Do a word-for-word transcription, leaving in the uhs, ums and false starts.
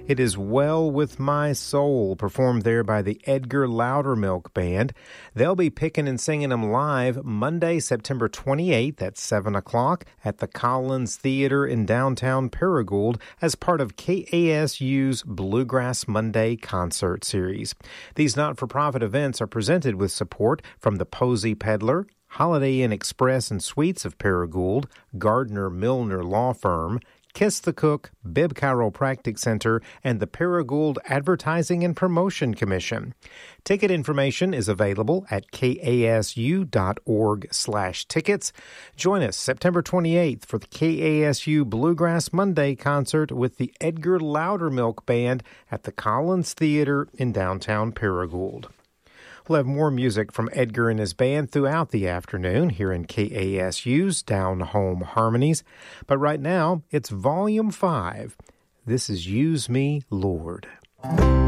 It is Well With My Soul, performed there by the Edgar Loudermilk Band. They'll be picking and singing them live Monday, September twenty-eighth at seven o'clock at the Collins Theater in downtown Paragould as part of K A S U's Bluegrass Monday concert series. These not-for-profit events are presented with support from the Posey Peddler, Holiday Inn Express and Suites of Paragould, Gardner Milner Law Firm, Kiss the Cook, Bibb Chiropractic Center, and the Paragould Advertising and Promotion Commission. Ticket information is available at kasu.org slash tickets. Join us September twenty-eighth for the K A S U Bluegrass Monday concert with the Edgar Loudermilk Band at the Collins Theater in downtown Paragould. We'll have more music from Edgar and his band throughout the afternoon here in K A S U's Down Home Harmonies. But right now, it's Volume five. This is Use Me, Lord.